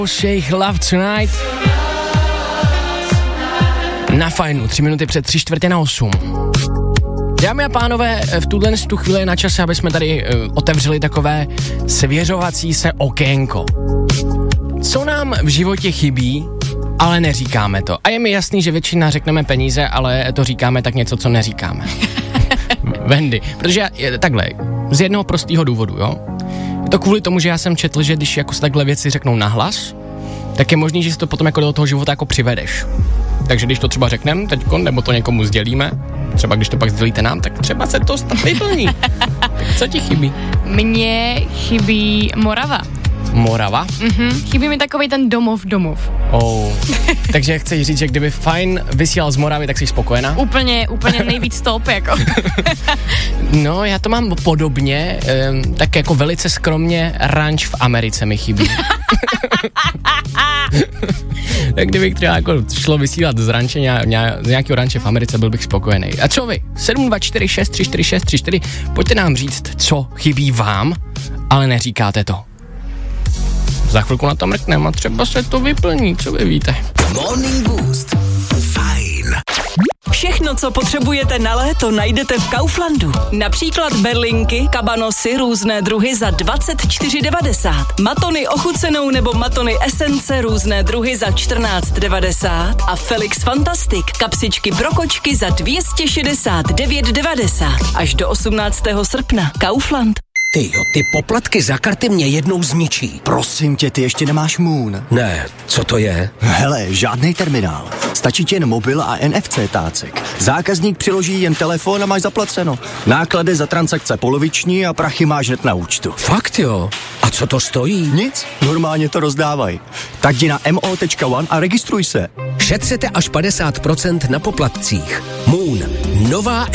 Shake Love Tonight na Fajnu, 3 minuty před 7:45. Dámy a pánové, v tu chvíli je na čase, aby jsme tady otevřeli takové svěřovací se okénko. Co nám v životě chybí, ale neříkáme to. A je mi jasný, že většina řekneme peníze, ale to říkáme tak něco, co neříkáme. Wendy, protože takhle, z jednoho prostého důvodu, jo. Je to kvůli tomu, že já jsem četl, že když jako se takhle věci řeknou nahlas, tak je možný, že si to potom jako do toho života jako přivedeš. Takže když to třeba řekneme teďko, nebo to někomu sdělíme, třeba když to pak sdělíte nám, tak třeba se to vyplní. Co ti chybí? Mně chybí Morava. Morava? Chybí mi takovej ten domov. Takže chceš říct, že kdyby Fajn vysílal z Moravy, tak jsi spokojená? Úplně nejvíc top, jako. No, já to mám podobně, tak jako velice skromně ranč v Americe mi chybí. Tak kdybych třeba jako šlo vysílat z ranče, z nějakého ranče v Americe, byl bych spokojený. A co vy? 724634634, pojďte nám říct, co chybí vám, ale neříkáte to. Za chvilku na to mrkneme a třeba se to vyplní, co vy víte. Morning Boost. Fajn. Všechno, co potřebujete na léto, najdete v Kauflandu. Například berlinky, kabanosy, různé druhy za 24,90. Matony ochucenou nebo matony esence, různé druhy za 14,90. A Felix Fantastic, kapsičky pro kočky za 269,90. Až do 18. srpna. Kaufland. Tyjo, ty poplatky za karty mě jednou zničí. Prosím tě, ty ještě nemáš Moon. Ne, co to je? Hele, žádný terminál. Stačí ti jen mobil a NFC tácek. Zákazník přiloží jen telefon a máš zaplaceno. Náklady za transakce poloviční a prachy máš hned na účtu. Fakt jo? A co to stojí? Nic, normálně to rozdávají. Tak jdi na mo.one a registruj se. Šetřete až 50% na poplatcích. Moon, nová